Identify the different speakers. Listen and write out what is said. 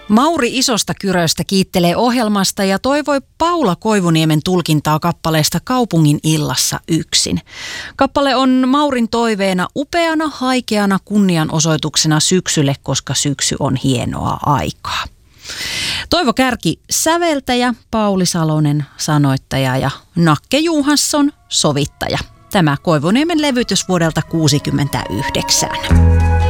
Speaker 1: Mauri Isosta Kyröstä kiittelee ohjelmasta ja toivoi Paula Koivuniemen tulkintaa kappaleesta Kaupungin illassa yksin. Kappale on Maurin toiveena upeana, haikeana kunnianosoituksena syksylle, koska syksy on hienoa aikaa. Toivo Kärki säveltäjä, Pauli Salonen sanoittaja ja Nakke Johansson sovittaja. Tämä Koivuniemen levytys vuodelta 1969.